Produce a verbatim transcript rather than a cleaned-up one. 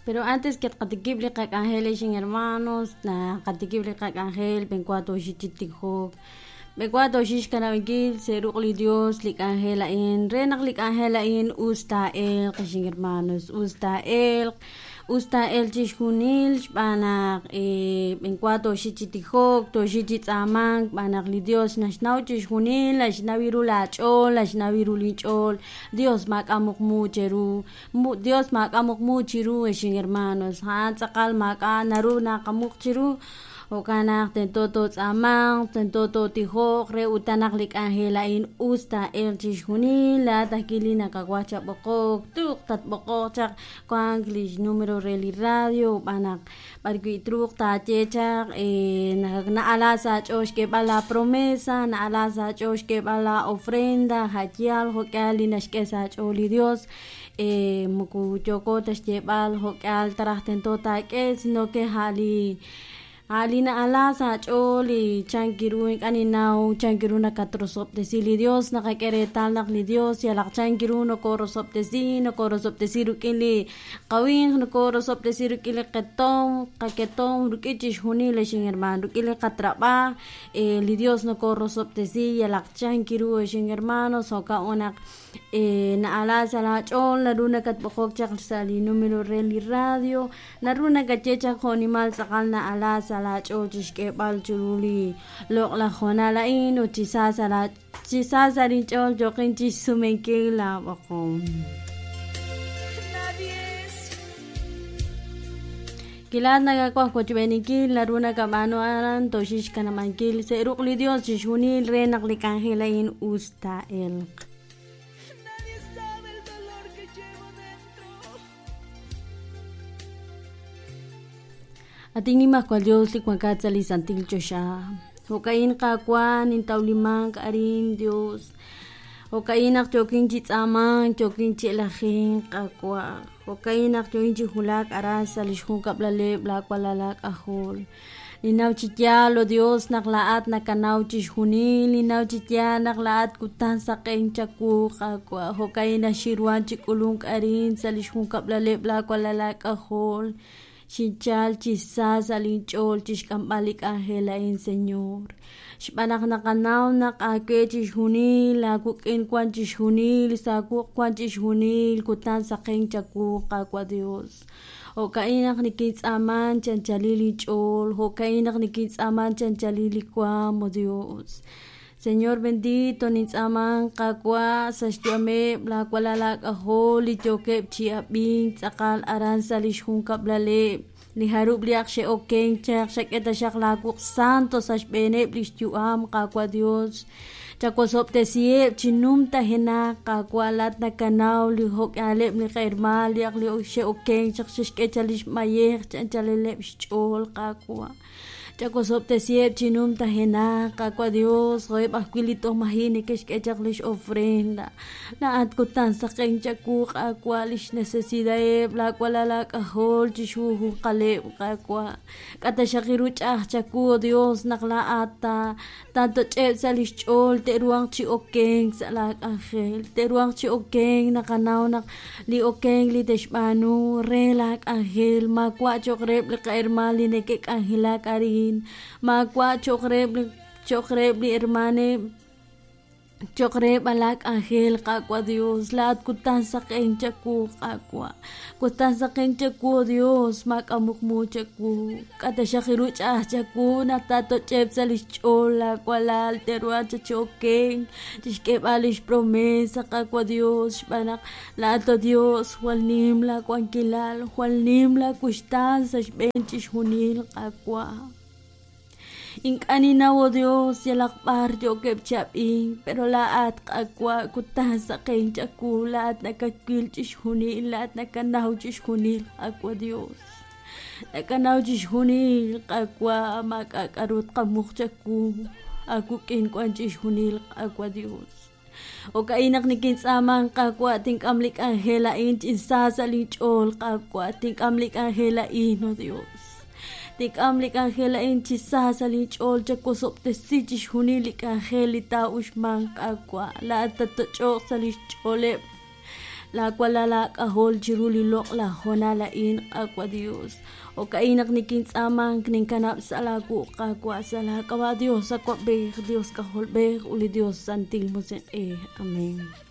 Pero antes que Katikible Kak Ángeles en hermanos, na Katikible Kak Ángel, Bencuato Shichitikok, Bencuato Shishkanabigil, Serukli Dios, Lik Ángela in, Renak Lik Ángela in, Usta El, Kashing hermanos, Usta El, Usta El Chishkunil, Banak, Bencuato Shichitikok, To Shichitzaman, Banak Li Dios, Nashnau Chishkunil, Lashnaviru Lachol, Lashnaviru Lichol, Dios Mak Amuk Mucheru, Dios Mak Amuk Muchiru, Eshing hermanos, Han Sakal Maka Naru Nakamuk Chiru, Okanak Tentoto Tzamang, Tentoto Tijok, Re Utanak Lik Ángela in Usta El Chishkunil, La Takili Nakagwacha Bokok, Tuk Tat Bokok, Chak, Kwanglis Número Reli Radio, Banak, Bargui Truk Tachechak, Na Alasa Chosh que va la promesa, Na Alasa Chosh que va la ofrenda, Hachial, Hokali Nashkesa Choli Dios, Muku Choko Tashtebal, Hokal Tarastento Take, sino que Hali. Alina alasa choli chankiru kaninaw chankiru na katrosop de sili Dios nakakeretal nak ni Dios yalak chankiru no korosop de si no korosop de siru kili kawin no korosop de siru kili ketom kaketom rukichish huni le shin hermano kili katraba eh, li Dios no korosop de si yalak chankiru shin hermano soka onak eh, na alasa la chol na runa kat bokok chak sali numero reli radio na runa kachecha khonimal sakal na alasa la chochish ke bal churuli lok la khona la ino chisasa la chisasa rin chol jokin chisumen ke la bakom kilad naga kwa kwa chubenikil la runa kamano aran toshish kanamankil se rukli Dios chishunil renak likangela in usta el ating ima kwa Dios li kwa katsali santil chosha hokain ka kwa nin taulimang ka arin Dios hokain ak chokin chitsamang chokin chilahing ka kwa hokain ak chokin chihulak aras alishun kablale blak walalak ahol linaw chitya lo Dios naklaat nakanaw chishunil linaw chitya naklaat kutan sa kain chaku ka kwa hokain na shirwan chikulung ka arin salishun kablale blak walalak ahol Shinchal chisas alinchol chishkambalik Ángela in Señor. Shpanak nakanaw nak ake chishunil, akukin kwan chishunil, sakuk kwan chishunil, kutan saking chakuk kakwa Dios. O kainak ni kits aman chanchalili chol, o kainak ni kits aman chanchalili kwa mo Dios. Señor bendito nits amang kakwa sashtiame bla kwalala aho li choke chiabing sakal aran salishun kablale li harub liak she okeng chak shaketa shaklakuk santo sashbene blishtuam kakwa Dios chakosop te siep chinum tahena kakwa lat na kanaw li hok alep li kairmal liak li she okeng chak shishkechalish mayer chanchalele chol kakwa Chakosop te siep chinum tahena kakwa Dios goy pakwilito mahini kesh kechaklish ofrenda na at kutan sa keng chakuk kakwa lish necesidad bla kwalala kahol chishuhu kale kakwa kata shakiru chah chaku Dios nakla ata tanto chep sa lish chol te ruang chi okeng sa lak angel te ruang chi okeng nakanaw nak li okeng li deshmanu relak angel makwa chokrep li kairmali nekek angela kari magwa chokreb chokreb li hermane chokreb alak angel kakwa Dios lahat kutan sa keng chaku kakwa kutan sa keng chaku Dios makamuk mo chaku kata shakiru chah chaku natato chep sa lichola kwala alterwa chachokeng chishkeb alish promesa kakwa Dios banak lahat Dios walnim la kwankilal walnim la kustan sa shbenchish hunil kakwa Inkanina wo Dios yalak parjo kepchaping pero laat kakwa kutan sa keng chaku laat nakakil chishunil laat nakanaw chishunil kakwa Dios nakanaw chishunil kakwa makakarut kamuk chaku aku kinkwan chishunil kakwa Dios o kainak ni kinsamang kakwa tingkamlik Ángela in chinsasaling chol kakwa tingkamlik Ángela in o Dios Tik amlik Ángela in chisasali chol chakosop te sichish hunilik Ángeli ta ushman kakwa la tato chok sali chole la kuala la kahol chirulilok la hona la in akwa Dios o kainak ni kinsamang kninkanap sa lagu kakwa sa la kawa Dios akwa be Dios kahol be uli Dios santil mo sen eh amen.